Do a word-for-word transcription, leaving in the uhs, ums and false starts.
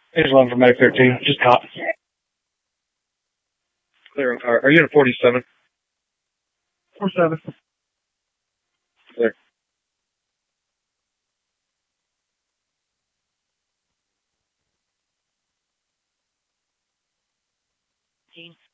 Here's one for Medic thirteen. Just caught. Clear on car. Are you in a forty-seven? forty-seven. Clear. Gene.